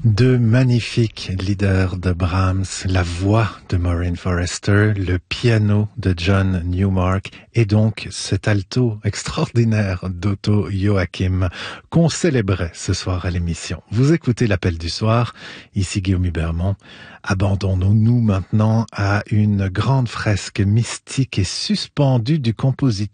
Deux magnifiques leaders de Brahms, la voix de Maureen Forrester, le piano de John Newmark et donc cet alto extraordinaire d'Otto Joachim qu'on célébrait ce soir à l'émission. Vous écoutez l'Appel du soir, ici Guillaume Hubermont. Abandonnons-nous maintenant à une grande fresque mystique et suspendue du compositeur